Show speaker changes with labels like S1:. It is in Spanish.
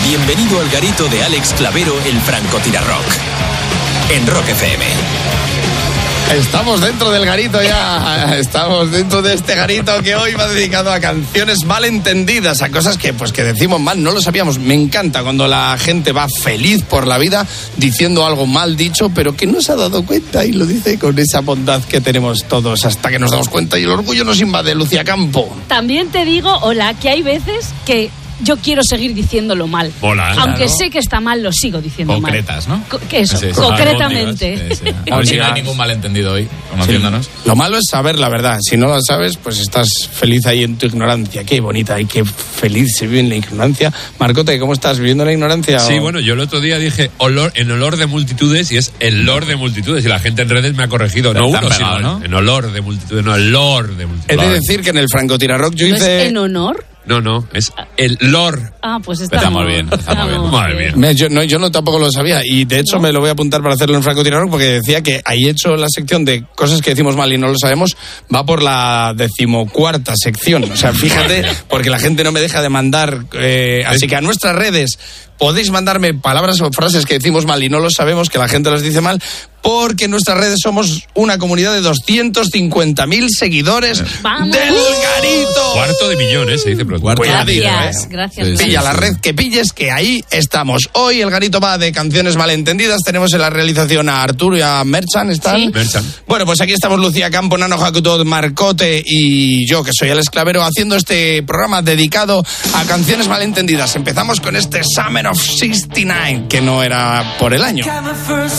S1: Bienvenido al garito de Alex Clavero, el francotirarrock. En Rock FM.
S2: Estamos dentro del garito ya, estamos dentro de este garito que hoy va dedicado a canciones malentendidas, a cosas que decimos mal, no lo sabíamos. Me encanta cuando la gente va feliz por la vida diciendo algo mal dicho, pero que no se ha dado cuenta y lo dice con esa bondad que tenemos todos hasta que nos damos cuenta y el orgullo nos invade. Lucía Campo.
S3: También te digo, hola, que hay veces que yo quiero seguir diciéndolo mal.
S4: Hola,
S3: aunque
S4: claro.
S3: sé que está mal, lo sigo diciendo
S4: concretas,
S3: mal.
S4: ¿no?
S3: ¿Qué eso?
S4: Sí,
S3: Concretamente.
S4: Sí. A ver si no hay ningún malentendido hoy, conociéndonos. Sí.
S2: Lo malo es saber la verdad. Si no la sabes, pues estás feliz ahí en tu ignorancia. Qué bonita y qué feliz se vive en la ignorancia. Marcote, ¿cómo estás? ¿Viviendo en la ignorancia?
S5: Sí, bueno, yo el otro día dije en olor de multitudes y es el lord de multitudes. Y la gente en redes me ha corregido.
S4: Pero
S5: no uno,
S4: pegado,
S5: sino
S4: ¿no?
S5: en olor de multitudes, no, el lord de multitudes.
S2: He de decir que en el francotirarrock yo
S3: ¿No
S2: hice...
S3: es en honor?
S5: No, es el lord.
S3: Ah, pues
S4: Empezamos bien.
S5: Madre mía.
S2: Yo no tampoco lo sabía y de hecho me lo voy a apuntar para hacerlo en francotirarrock porque decía que ahí hecho la sección de cosas que decimos mal y no lo sabemos, va por la 14ª sección. O sea, fíjate, porque la gente no me deja de mandar, así que a nuestras redes podéis mandarme palabras o frases que decimos mal y no lo sabemos, que la gente las dice mal, porque en nuestras redes somos una comunidad de 250.000 seguidores
S3: ¡Vamos!
S2: del garito.
S5: $250,000, se dice pronto.
S3: Gracias.
S2: Sí, Pilla la red que pilles, que ahí estamos. Hoy el garito va de canciones malentendidas. Tenemos en la realización a Arturo y a Merchan, ¿están?
S3: Sí.
S5: Merchan.
S2: Bueno, pues aquí estamos Lucía Campo, Nano Jacuto, Marcote y yo, que soy Alex Clavero, haciendo este programa dedicado a canciones malentendidas. Empezamos con este Summer of '69, que no era por el año.